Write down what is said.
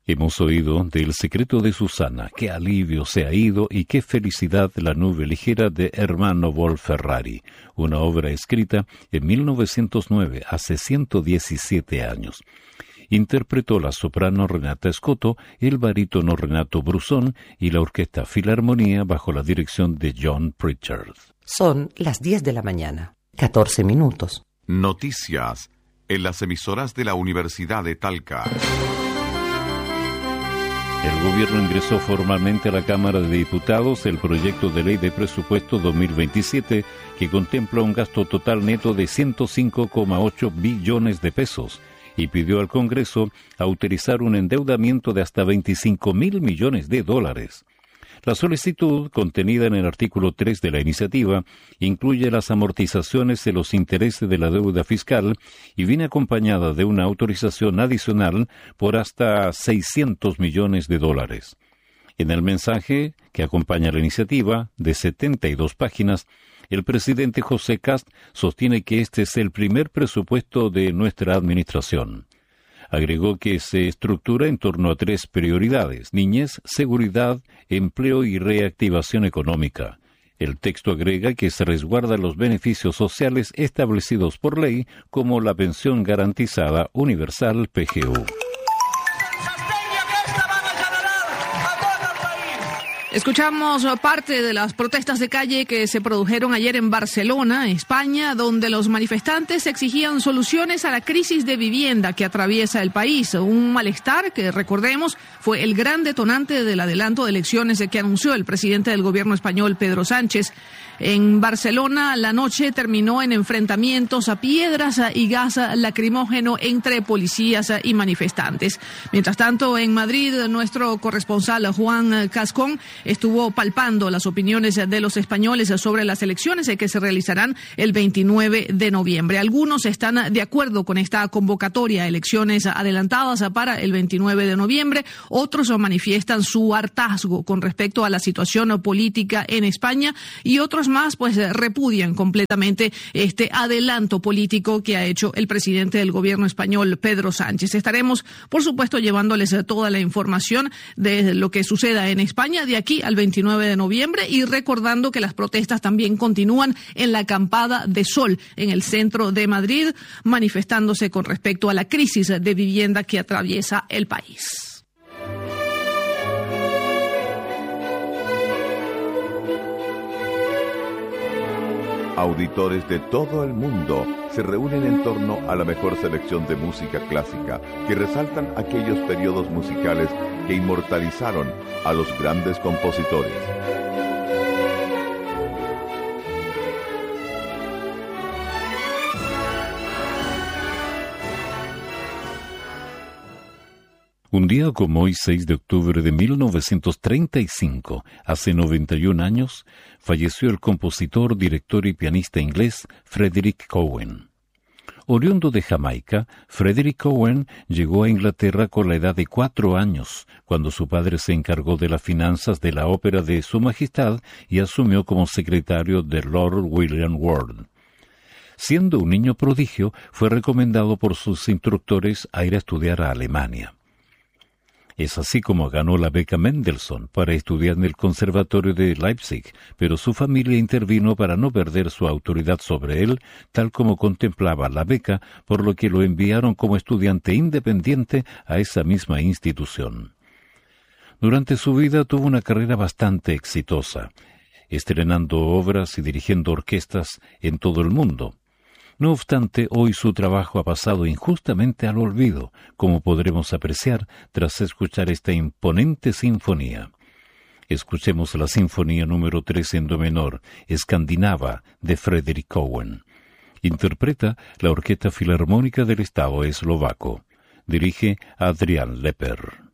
Hemos oído de El secreto de Susana, qué alivio se ha ido y qué felicidad la nube ligera de Hermano Wolf Ferrari, una obra escrita en 1909, hace 117 años. Interpretó la soprano Renata Scotto, el barítono Renato Brusón y la Orquesta Filarmonía bajo la dirección de John Pritchard. Son las 10 de la mañana, 14 minutos. Noticias en las emisoras de la Universidad de Talca. El gobierno ingresó formalmente a la Cámara de Diputados el proyecto de ley de presupuesto 2027 que contempla un gasto total neto de 105,8 billones de pesos y pidió al Congreso autorizar un endeudamiento de hasta 25.000 millones de dólares. La solicitud, contenida en el artículo 3 de la iniciativa, incluye las amortizaciones de los intereses de la deuda fiscal y viene acompañada de una autorización adicional por hasta 600 millones de dólares. En el mensaje que acompaña la iniciativa, de 72 páginas, el presidente José Kast sostiene que este es el primer presupuesto de nuestra administración. Agregó que se estructura en torno a 3 prioridades: niñez, seguridad, empleo y reactivación económica. El texto agrega que se resguardan los beneficios sociales establecidos por ley, como la pensión garantizada universal PGU. Escuchamos parte de las protestas de calle que se produjeron ayer en Barcelona, España, donde los manifestantes exigían soluciones a la crisis de vivienda que atraviesa el país. Un malestar que, recordemos, fue el gran detonante del adelanto de elecciones que anunció el presidente del gobierno español, Pedro Sánchez. En Barcelona, la noche terminó en enfrentamientos a piedras y gas lacrimógeno entre policías y manifestantes. Mientras tanto, en Madrid, nuestro corresponsal Juan Cascón estuvo palpando las opiniones de los españoles sobre las elecciones que se realizarán el 29 de noviembre. Algunos están de acuerdo con esta convocatoria a elecciones adelantadas para el 29 de noviembre. Otros manifiestan su hartazgo con respecto a la situación política en España y otros más repudian completamente este adelanto político que ha hecho el presidente del gobierno español, Pedro Sánchez. Estaremos, por supuesto, llevándoles toda la información de lo que suceda en España de aquí al 29 de noviembre y recordando que las protestas también continúan en la Acampada de Sol, en el centro de Madrid, manifestándose con respecto a la crisis de vivienda que atraviesa el país. Auditores de todo el mundo se reúnen en torno a la mejor selección de música clásica que resaltan aquellos periodos musicales que inmortalizaron a los grandes compositores. Un día como hoy, 6 de octubre de 1935, hace 91 años, falleció el compositor, director y pianista inglés Frederick Cowen. Oriundo de Jamaica, Frederick Cowen llegó a Inglaterra con la edad de 4 años, cuando su padre se encargó de las finanzas de la ópera de Su Majestad y asumió como secretario de Lord William Ward. Siendo un niño prodigio, fue recomendado por sus instructores a ir a estudiar a Alemania. Es así como ganó la beca Mendelssohn para estudiar en el Conservatorio de Leipzig, pero su familia intervino para no perder su autoridad sobre él, tal como contemplaba la beca, por lo que lo enviaron como estudiante independiente a esa misma institución. Durante su vida tuvo una carrera bastante exitosa, estrenando obras y dirigiendo orquestas en todo el mundo. No obstante, hoy su trabajo ha pasado injustamente al olvido, como podremos apreciar tras escuchar esta imponente sinfonía. Escuchemos la sinfonía número 3 en do menor, Escandinava, de Frederick Cowen. Interpreta la Orquesta Filarmónica del Estado Eslovaco. Dirige Adrián Lepper.